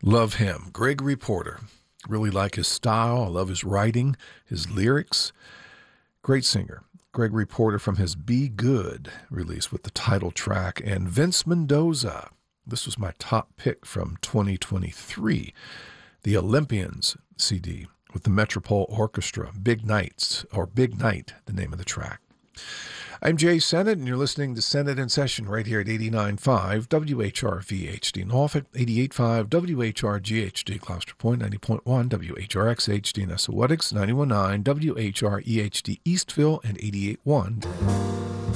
Love him. Gregory Porter. Really like his style. I love his writing, his lyrics. Great singer. Gregory Porter from his Be Good release with the title track. And Vince Mendoza. This was my top pick from 2023. The Olympians CD with the Metropole Orchestra. Big Nights, or Big Night, the name of the track. I'm Jay Sennett, and you're listening to Sennett in Session right here at 89.5 WHRV-HD Norfolk, 88.5 WHRG-HD Gloucester Point, 90.1 WHRX-HD Nessawatix, 91.9 WHRE-HD Eastville, and 88.1